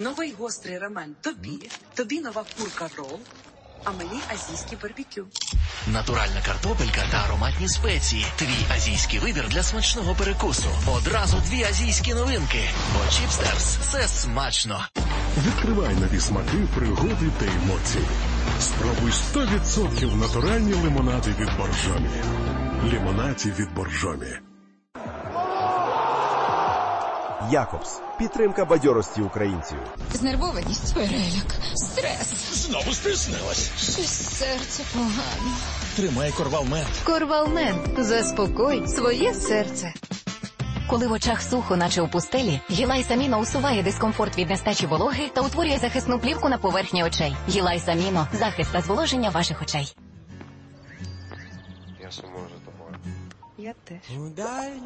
Новий гострий рамен тобі нова курка в рол, а мені азійський барбекю. Натуральна картопелька та ароматні спеції. Твій азійський вибір для смачного перекусу. Одразу 2 азійські новинки. Бо Чіпстерс – це смачно. Відкривай нові смаки, пригоди та емоції. Спробуй 100% натуральні лимонади від Боржомі. Лимонаді від Боржомі. Якобс. Підтримка бадьорості українців. Знервованість, переляк, стрес. Знову стиснилась. Щось серце погано. Тримай Корвалмент. Корвалмент. Заспокой своє серце. Коли в очах сухо, наче у пустелі, Гілайс-Аміно усуває дискомфорт від нестачі вологи та утворює захисну плівку на поверхні очей. Гілайс-Аміно – захист та зволоження ваших очей. Я сумую за тобою. Я теж.